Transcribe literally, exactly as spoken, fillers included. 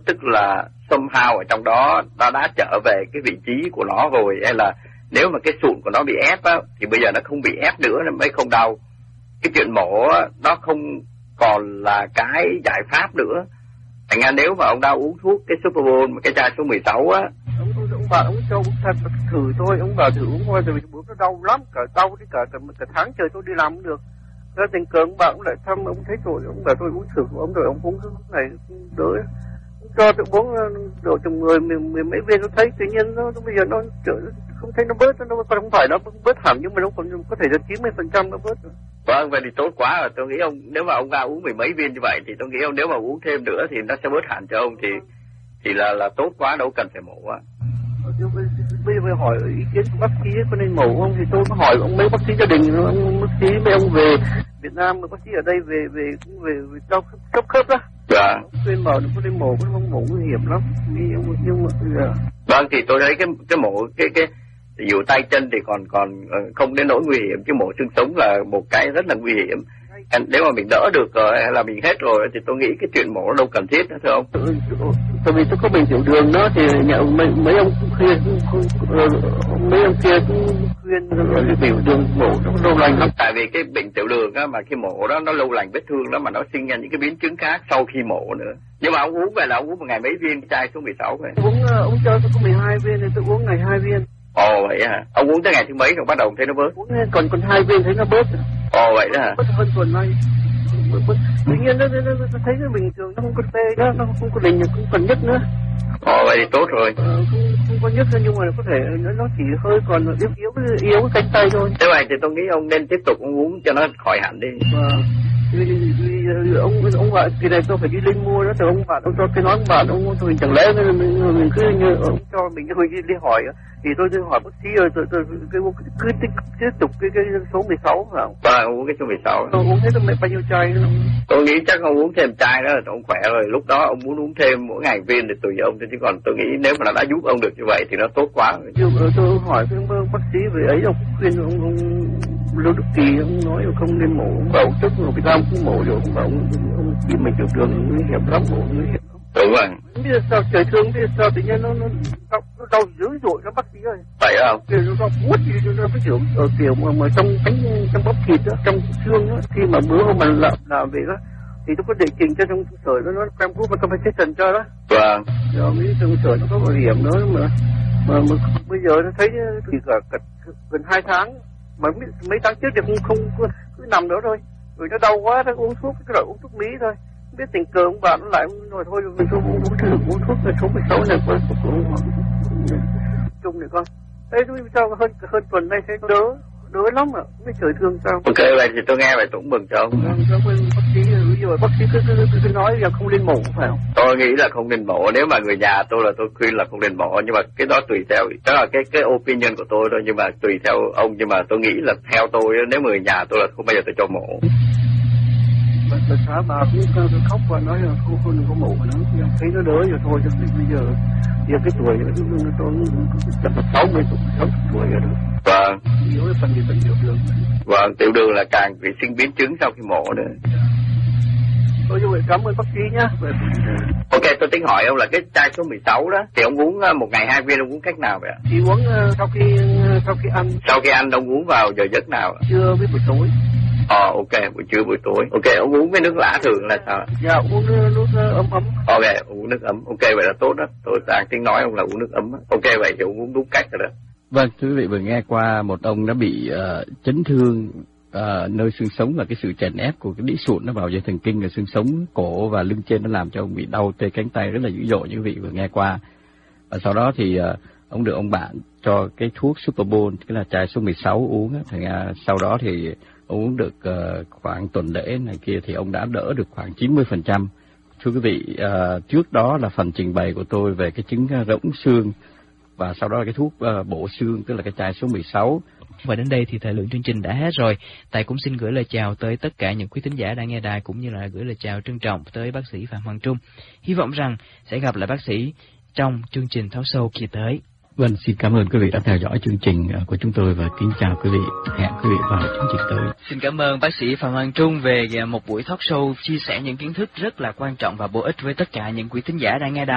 tức là somehow ở trong đó nó đã trở về cái vị trí của nó rồi, hay là nếu mà cái sụn của nó bị ép á thì bây giờ nó không bị ép nữa nó mới không đau. Cái chuyện mổ á, nó không còn là cái giải pháp nữa. Thành ra nếu mà ông đã uống thuốc cái Superbone, cái chai số mười sáu á, ông ông, ông bảo ông cho uống thật thử thôi, ông bảo thử uống thôi rồi bữa nó đau lắm, cả đau đến cả cả, cả tháng trời tôi đi làm cũng được. Thế tình cờ ông bảo ông lại thăm, ông thấy rồi, ông bảo tôi uống thử của ông rồi ông uống cái này đỡ. Ông cho tôi uống độ chừng mười mười mấy viên, tôi thấy tự nhiên nó, nó bây giờ nó trở không thấy nó bớt, nó không phải nó bớt hẳn nhưng mà nó còn có thể là chín mươi phần trăm nó bớt rồi. Vâng, vậy thì tốt quá rồi. Tôi nghĩ ông nếu mà ông ra uống mười mấy viên như vậy thì tôi nghĩ ông nếu mà uống thêm nữa thì nó sẽ bớt hẳn cho ông, thì thì là là tốt quá, đâu cần phải mổ á. Bây giờ hỏi ý kiến của bác sĩ có nên mổ không thì tôi có hỏi ông mấy bác sĩ gia đình, ông bác sĩ mấy ông về Việt Nam, bác sĩ ở đây về về cũng về về đau khớp khớp đó. Dạ. Khuyên bảo có nên mổ, có không mổ nguy hiểm lắm. Nhưng nhưng mà giờ. Vâng, thì tôi thấy cái cái mổ cái cái dụ tay chân thì còn còn không đến nỗi nguy hiểm, chứ mổ xương sống là một cái rất là nguy hiểm. Nếu mà mình đỡ được rồi hay là mình hết rồi thì tôi nghĩ cái chuyện mổ đâu cần thiết nữa, thưa ông. Tại vì tôi có bệnh tiểu đường đó thì nhà mấy, mấy ông cũng khuyên, mấy ông kia cũng khuyên cái tiểu đường mổ nó lâu lành lắm. Tại vì cái bệnh tiểu đường á, mà khi mổ đó nó lâu lành vết thương đó, mà nó sinh ra những cái biến chứng khác sau khi mổ nữa. Nhưng mà ông uống vậy là ông uống một ngày mấy viên chai số mười sáu vậy? Uống ông cho tôi có mười hai viên thì tôi uống ngày hai viên. Ồ vậy hả? Ông uống tới ngày thứ mấy rồi bắt đầu thấy nó bớt? Uống còn còn hai viên thấy nó bớt. Ồ vậy đó hả? Bớt hơn tuần nay. Tự nhiên nó, nó, nó, nó thấy nó bình thường, nó không có tê đó, nó không có đình, không cần nhức nữa. Ồ vậy thì tốt rồi. Ờ, không, không có nhức nữa, nhưng mà có thể nó, nó chỉ hơi còn yếu yếu yếu cái cánh tay thôi. Thế vậy thì tôi nghĩ ông nên tiếp tục ông uống cho nó khỏi hẳn đi. Vâng. Ông ông bạn kỳ này tôi phải đi lên mua đó, từ ông bạn ông cho cái nói bạn ông tôi chẳng lẽ mình, mình cứ như ông cho mình thôi đi, đi hỏi thì tôi đi hỏi bác sĩ rồi tôi tôi cái cứ tiếp tiếp tục cái cái số mười sáu phải không? Vâng, uống cái số mười sáu. Tôi uống hết mấy bao nhiêu chai nữa. Tôi nghĩ chắc ông uống thêm chai đó là ông khỏe rồi. Lúc đó ông muốn uống thêm mỗi ngày viên thì tùy ông, chứ còn tôi nghĩ nếu mà nó đã giúp ông được như vậy thì nó tốt quá rồi. Nhưng tôi hỏi cái bác sĩ về ấy, ông khuyên ông ông Lưu Đức Kỳ ông nói không nên mổ, ông bảo tức rồi Việt Nam cũng mổ rồi, ông bảo ông ông chỉ mình tiểu đường nguy hiểm lắm, mổ nguy hiểm lắm. Đúng rồi. Bây giờ sao trời thương, bây giờ sao tự nhiên nó nó đau, nó đau dữ dội các bác sĩ ơi. Vậy không? Kiểu nó đau buốt gì nó cái kiểu ở kiểu mà mà trong cánh trong bắp thịt đó, trong xương đó, khi mà bữa hôm mà làm làm về đó thì tôi có đệ trình cho trong sở nó nó cam cú và compensation cho đó. Vâng. Rồi mấy trong sở nó có bảo hiểm nữa mà mà, mà bây giờ nó thấy thì cả, cả gần hai tháng mà mấy, mấy tháng trước thì không không cứ nằm đó thôi, rồi nó đau quá nó uống thuốc, cái loại uống thuốc mỹ thôi, không biết tình cờ ông bạn nó lại rồi thôi mình không uống uống thử uống thuốc rồi số mười sáu này con chung này con, thế chúng sao hơn hơn tuần nay thấy đỡ đỡ lắm ạ, cái trời thương sao. Ok vậy thì tôi nghe vậy tôi cũng mừng cho ông. Cảm ơn bác sĩ, bây giờ bác sĩ cứ cứ, cứ, cứ nói là không nên mổ phải không? Tôi nghĩ là không nên mổ, nếu mà người nhà tôi là tôi khuyên là không nên mổ, nhưng mà cái đó tùy theo, đó là cái cái opinion của tôi thôi, nhưng mà tùy theo ông, nhưng mà tôi nghĩ là theo tôi nếu mà người nhà tôi là không bao giờ tôi cho mổ. Bà, bà xã bà cũng khóc và nói là không không đừng có mổ nữa, thấy nó đỡ rồi thôi, chứ bây giờ giờ cái tuổi nó tôi chắc là sáu mươi tuổi, sáu mươi tuổi rồi đó. Vâng. Yếu cái phần gì phần tiểu đường. Vâng, tiểu đường là càng bị sinh biến chứng sau khi mổ nữa. Tôi như vậy cảm ơn bác sĩ nhá. Ok, tôi tính hỏi ông là cái chai số mười sáu đó thì ông uống một ngày hai viên, ông uống cách nào vậy ạ? Thì uống sau khi sau khi ăn. Sau khi ăn ông uống vào giờ giấc nào ạ? Trưa với buổi tối. Ờ, ok, buổi trưa buổi tối. Ok, ông uống với nước lã thường là sao? Dạ, uống nước ấm ấm. Ok, uống nước ấm. Ok, vậy là tốt đó. Tôi đang tính nói ông là uống nước ấm. Ok, vậy thì ông uống đúng cách rồi đó. Vâng, thưa quý vị vừa nghe qua một ông đã bị uh, chấn thương uh, nơi xương sống, là cái sự chèn ép của cái đĩ sụn nó vào dây thần kinh ở xương sống, cổ và lưng trên, nó làm cho ông bị đau tê cánh tay rất là dữ dội, như quý vị vừa nghe qua. Và sau đó thì uh, ông được ông bạn cho cái thuốc Superbone, cái là chai số mười sáu uống. Thành ra sau đó thì ông uống được uh, khoảng tuần lễ này kia thì ông đã đỡ được khoảng chín mươi phần trăm. Thưa quý vị, uh, trước đó là phần trình bày của tôi về cái chứng rỗng xương, và sau đó là cái thuốc uh, bổ xương, tức là cái chai số mười sáu. Và đến đây thì thời lượng chương trình đã hết rồi. Tài cũng xin gửi lời chào tới tất cả những quý thính giả đang nghe đài, cũng như là gửi lời chào trân trọng tới bác sĩ Phạm Hoàng Trung. Hy vọng rằng sẽ gặp lại bác sĩ trong chương trình Talk Show kỳ tới. Vâng, xin cảm ơn quý vị đã theo dõi chương trình của chúng tôi và kính chào quý vị. Hẹn quý vị vào chương trình tới. Xin cảm ơn bác sĩ Phạm Hoàng Trung về một buổi talk show chia sẻ những kiến thức rất là quan trọng và bổ ích với tất cả những quý thính giả đang nghe đài.